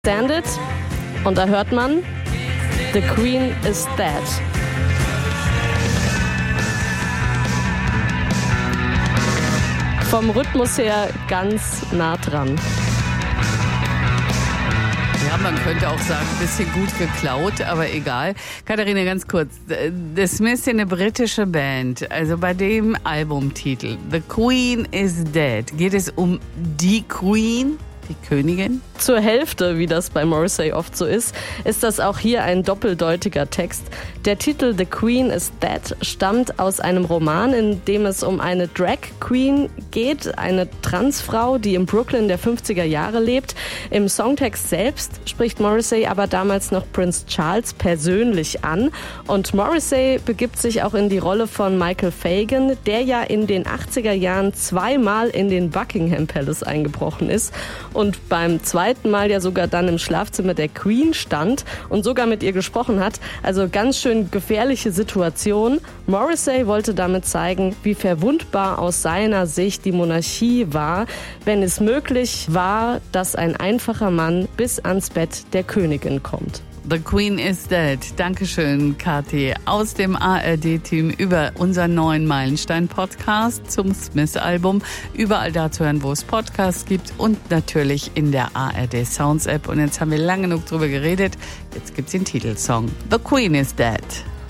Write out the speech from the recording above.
Stand It und da hört man The Queen is Dead. Vom Rhythmus her ganz nah dran. Ja, man könnte auch sagen, ein bisschen gut geklaut, aber egal. Katharina, ganz kurz. The Smiths sind eine britische Band. Also bei dem Albumtitel The Queen is Dead geht es um die Queen, die Königin? Zur Hälfte, wie das bei Morrissey oft so ist das auch hier ein doppeldeutiger Text. Der Titel The Queen is Dead stammt aus einem Roman, in dem es um eine Drag Queen geht, eine Transfrau, die in Brooklyn der 50er Jahre lebt. Im Songtext selbst spricht Morrissey aber damals noch Prince Charles persönlich an. Und Morrissey begibt sich auch in die Rolle von Michael Fagan, der ja in den 80er Jahren zweimal in den Buckingham Palace eingebrochen ist und beim zweiten Mal ja sogar dann im Schlafzimmer der Queen stand und sogar mit ihr gesprochen hat. Also ganz schön gefährliche Situation. Morrissey wollte damit zeigen, wie verwundbar aus seiner Sicht die Monarchie war, wenn es möglich war, dass ein einfacher Mann bis ans Bett der Königin kommt. The Queen is Dead. Dankeschön, Kathi, aus dem ARD-Team über unseren neuen Meilenstein-Podcast zum Smiths-Album. Überall da zu hören, wo es Podcasts gibt und natürlich in der ARD Sounds-App. Und jetzt haben wir lang genug drüber geredet. Jetzt gibt's den Titelsong. The Queen is Dead.